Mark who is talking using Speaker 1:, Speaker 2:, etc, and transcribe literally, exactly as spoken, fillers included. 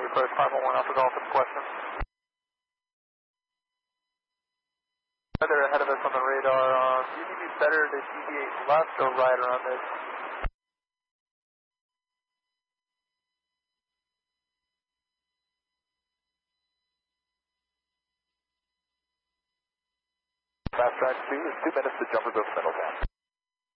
Speaker 1: approach five one one Alpha Golf with a question. Weather ahead of us on the radar. Um, do you think it's better to deviate left or right around this? Fast track two is two minutes to jumper book middle down.